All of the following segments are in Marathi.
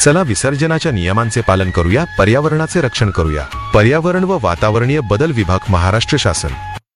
चला विसर्जनाच्या नियमांचे पालन करूया, पर्यावरणाचे रक्षण करूया. पर्यावरण व वातावरणीय बदल विभाग, महाराष्ट्र शासन.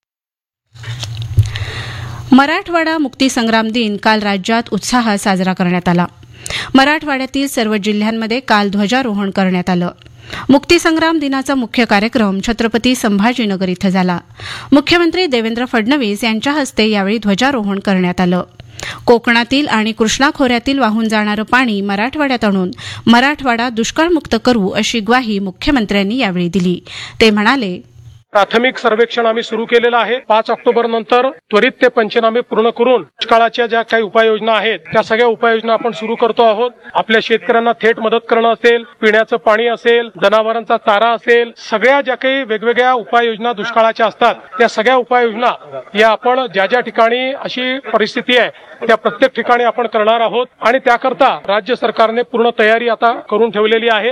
मराठवाडा मुक्तीसंग्राम दिन काल राज्यात उत्साहात साजरा करण्यात आला. मराठवाड्यातील सर्व जिल्ह्यांमध्ये काल ध्वजारोहण करण्यात आलं. मुक्तीसंग्राम दिनाचा मुख्य कार्यक्रम छत्रपती संभाजीनगर इथं झाला. मुख्यमंत्री देवेंद्र फडणवीस यांच्या हस्ते यावेळी ध्वजारोहण करण्यात आलं. कोकणातील आणि कृष्णा खोऱ्यातील वाहून जाणारं पाणी मराठवाड्यात आणून मराठवाडा दुष्काळमुक्त करू अशी ग्वाही मुख्यमंत्र्यांनी यावेळी दिली. ते म्हणाले, प्राथमिक सर्वेक्षण आम्ही सुरू केलेलं आहे. 5 ऑक्टोबर नंतर त्वरित ते पंचनामे पूर्ण करून दुष्काळाच्या ज्या काही उपाययोजना आहेत त्या सगळ्या उपाययोजना आपण सुरू करतो आहोत. आपल्या शेतकऱ्यांना थेट मदत करणं असेल, पिण्याचं पाणी असेल, जनावरांचा चारा असेल, सगळ्या ज्या काही वेगवेगळ्या उपाययोजना दुष्काळाच्या असतात त्या सगळ्या उपाययोजना या आपण ज्या ज्या ठिकाणी अशी परिस्थिती आहे त्या प्रत्येक ठिकाणी आपण करणार आहोत आणि त्याकरता राज्य सरकारने पूर्ण तयारी आता करून ठेवलेली आहे.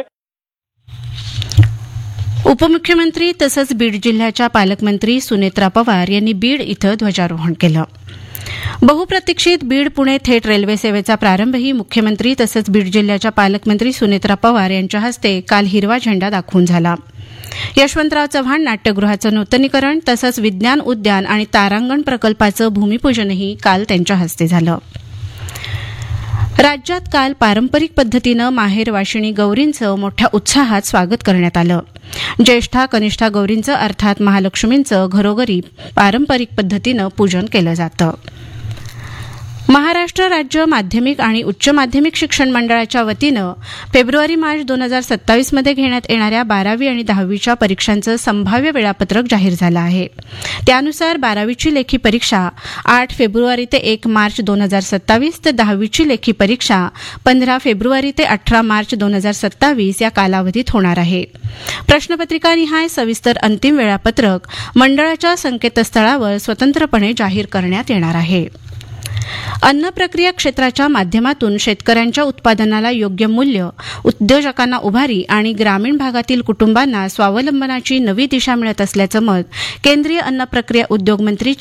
उपमुख्यमंत्री तसंच बीड जिल्ह्याच्या पालकमंत्री सुनेत्रा पवार यांनी बीड इथं ध्वजारोहण केलं. बहुप्रतीक्षित बीड पुणे थेट रेल्वे सेवेचा प्रारंभही मुख्यमंत्री तसंच बीड जिल्ह्याच्या पालकमंत्री सुनेत्रा पवार यांच्या हस्ते काल हिरवा झेंडा दाखवून झाला. यशवंतराव चव्हाण नाट्यगृहाचं नूतनीकरण तसंच विज्ञान उद्यान आणि तारांगण प्रकल्पाचं भूमिपूजनही काल त्यांच्या हस्ते झालं. राज्यात काल पारंपरिक पद्धतीनं माहेर वाशिणी गौरींचं मोठ्या उत्साहात स्वागत करण्यात आलं. ज्येष्ठा कनिष्ठा गौरींचं अर्थात महालक्ष्मींचं घरोघरी पारंपरिक पद्धतीनं पूजन केलं जातं. महाराष्ट्र राज्य माध्यमिक आणि उच्च माध्यमिक शिक्षण मंडळाच्या वतीनं फेब्रुवारी-मार्च 2027 मध्ये घेण्यात येणाऱ्या 12वी आणि 10वीच्या परीक्षांचं संभाव्य वेळापत्रक जाहीर झालं आहे. त्यानुसार 12वीची लेखी परीक्षा 8 फेब्रुवारी ते 1 मार्च 2027 तर 10वीची लेखी परीक्षा 15 फेब्रुवारी ते 18 मार्च 2027 या कालावधीत होणार आहे. प्रश्नपत्रिकानिहाय सविस्तर अंतिम वेळापत्रक मंडळाच्या संकेतस्थळावर स्वतंत्रपणे जाहीर करण्यात येणार आहे. अन्न प्रक्रिया क्षेत्राच्या माध्यमातून शेतकऱ्यांच्या उत्पादनाला योग्य मूल्य, उद्योजकांना उभारी आणि ग्रामीण भागातील कुटुंबांना स्वावलंबनाची नवी दिशा मिळत असल्याचं मत केंद्रीय अन्न प्रक्रिया उद्योग मंत्री